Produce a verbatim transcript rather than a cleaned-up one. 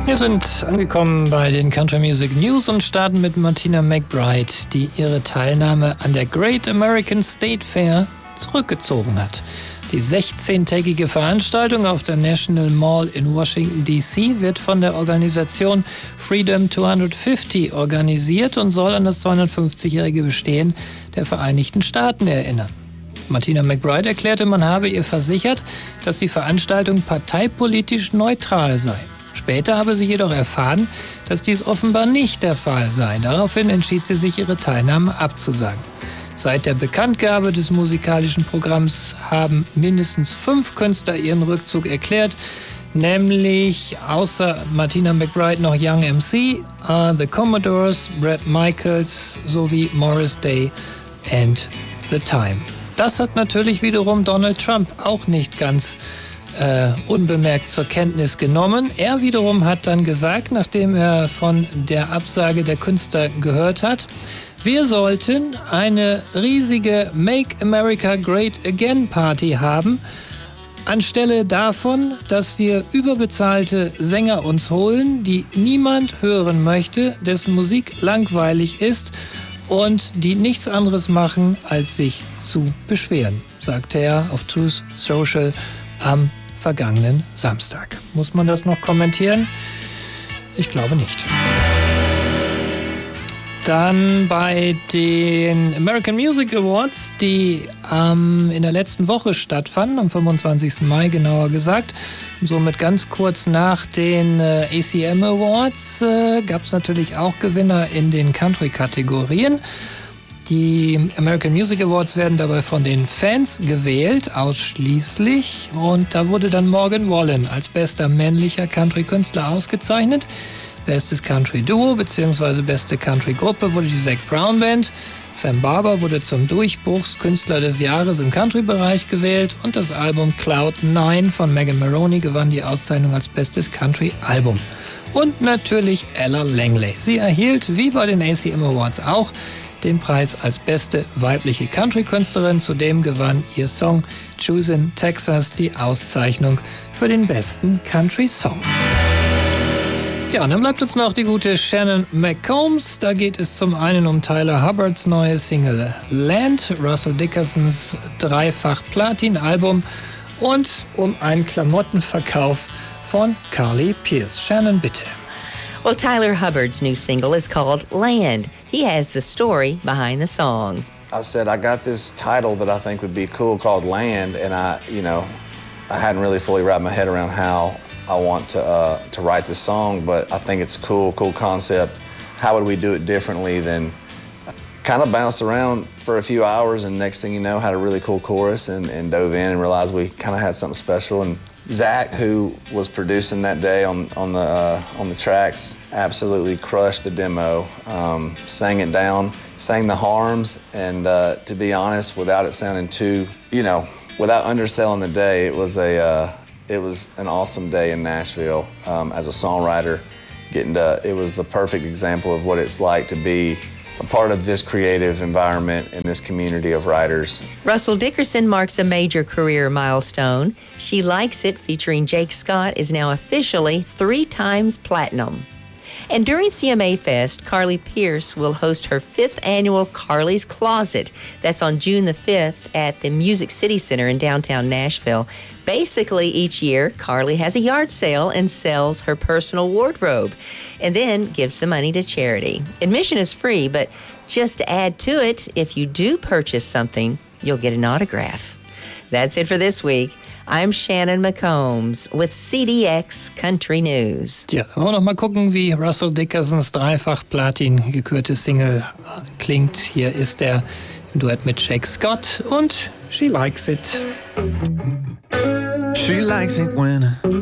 Wir sind angekommen bei den Country Music News und starten mit Martina McBride, die ihre Teilnahme an der Great American State Fair zurückgezogen hat. Die sechzehntägige Veranstaltung auf der National Mall in Washington D C wird von der Organisation Freedom zweihundertfünfzig organisiert und soll an das zweihundertfünfzigjährige Bestehen der Vereinigten Staaten erinnern. Martina McBride erklärte, man habe ihr versichert, dass die Veranstaltung parteipolitisch neutral sei. Später habe sie jedoch erfahren, dass dies offenbar nicht der Fall sei. Daraufhin entschied sie sich, ihre Teilnahme abzusagen. Seit der Bekanntgabe des musikalischen Programms haben mindestens fünf Künstler ihren Rückzug erklärt, nämlich außer Martina McBride noch Young M C, uh, The Commodores, Bret Michaels sowie Morris Day and The Time. Das hat natürlich wiederum Donald Trump auch nicht ganz Äh, unbemerkt zur Kenntnis genommen. Er wiederum hat dann gesagt, nachdem er von der Absage der Künstler gehört hat, wir sollten eine riesige Make America Great Again Party haben, anstelle davon, dass wir überbezahlte Sänger uns holen, die niemand hören möchte, dessen Musik langweilig ist und die nichts anderes machen, als sich zu beschweren, sagte er auf Truth Social am vergangenen Samstag. Muss man das noch kommentieren? Ich glaube nicht. Dann bei den American Music Awards, die ähm, in der letzten Woche stattfanden, am fünfundzwanzigsten Mai genauer gesagt, somit ganz kurz nach den äh, A C M Awards, äh, gab es natürlich auch Gewinner in den Country-Kategorien. Die American Music Awards werden dabei von den Fans gewählt, ausschließlich. Und da wurde dann Morgan Wallen als bester männlicher Country-Künstler ausgezeichnet. Bestes Country-Duo bzw. beste Country-Gruppe wurde die Zac Brown Band. Sam Barber wurde zum Durchbruchskünstler des Jahres im Country-Bereich gewählt. Und das Album Cloud Nine von Megan Maroney gewann die Auszeichnung als bestes Country-Album. Und natürlich Ella Langley. Sie erhielt, wie bei den A C M Awards auch, den Preis als beste weibliche Country-Künstlerin. Zudem gewann ihr Song Choosing Texas die Auszeichnung für den besten Country-Song. Ja, und dann bleibt uns noch die gute Shannon McCombs. Da geht es zum einen um Tyler Hubbards neue Single Land, Russell Dickersons Dreifach-Platin-Album und um einen Klamottenverkauf von Carly Pearce. Shannon, bitte. Well, Tyler Hubbard's new single is called Land. He has the story behind the song. I said, I got this title that I think would be cool called Land, and I, you know, I hadn't really fully wrapped my head around how I want to uh, to write this song, but I think it's cool, cool concept. How would we do it differently than kind of bounced around for a few hours, and next thing you know, had a really cool chorus and, and dove in and realized we kind of had something special. And Zach, who was producing that day on on the uh, on the tracks, absolutely crushed the demo. Um, sang it down, sang the harms, and uh, to be honest, without it sounding too, you know, without underselling the day, it was a uh, it was an awesome day in Nashville um, as a songwriter. Getting to, it was the perfect example of what it's like to be a part of this creative environment in this community of writers. Russell Dickerson marks a major career milestone. She Likes It, featuring Jake Scott, is now officially three times platinum. And during C M A Fest, Carly Pearce will host her fifth annual Carly's Closet. That's on June the fifth at the Music City Center in downtown Nashville. Basically, each year, Carly has a yard sale and sells her personal wardrobe, and then gives the money to charity. Admission is free, but just to add to it, if you do purchase something, you'll get an autograph. That's it for this week. I'm Shannon McCombs with C D X Country News. Ja, wollen wir noch mal gucken, wie Russell Dickersons Dreifach-Platin gekürte Single klingt. Hier ist er im Duett mit Jake Scott und She Likes It. She likes it when